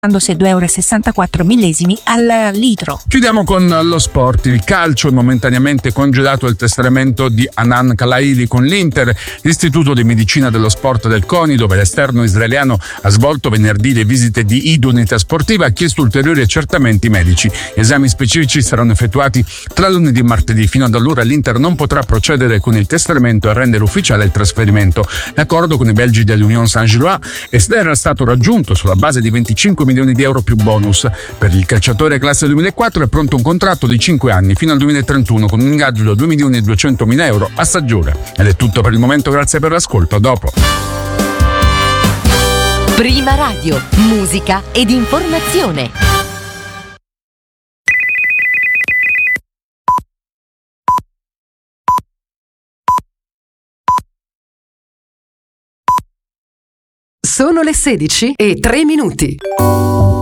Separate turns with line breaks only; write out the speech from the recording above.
2,64 euro al litro.
Chiudiamo con lo sport. Il calcio è momentaneamente congelato il testamento di Hanan Kalaili con l'Inter. L'Istituto di Medicina dello Sport del CONI, dove l'esterno israeliano ha svolto venerdì le visite di idoneità sportiva, ha chiesto ulteriori accertamenti medici. Esami specifici saranno effettuati tra lunedì e martedì. Fino ad allora l'Inter non potrà procedere con il testamento e rendere ufficiale il trasferimento. L'accordo con i belgi dell'Union Saint-Gilloise era stato raggiunto sulla base di 25 milioni di euro più bonus. Per il calciatore classe 2004 è pronto un contratto di 5 anni fino al 2031 con un ingaggio da 2 milioni e 200 mila euro a stagione. Ed è tutto per il momento, grazie per l'ascolto, a dopo.
Prima Radio, musica ed informazione.
Sono le 16:03.